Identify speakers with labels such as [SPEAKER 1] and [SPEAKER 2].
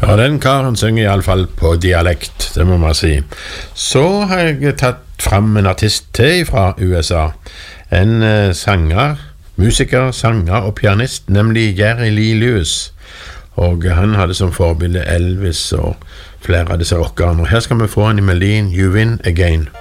[SPEAKER 1] Ja, den karen synger I alle fall på dialekt, det må man si. Så har jeg tatt fram en artist til fra USA. En sanger, musiker, sanger og pianist, nemlig Jerry Lee Lewis. Og han hadde som forbilde Elvis og flere av disse rockerne. Og her skal vi få han I melodien You Win Again.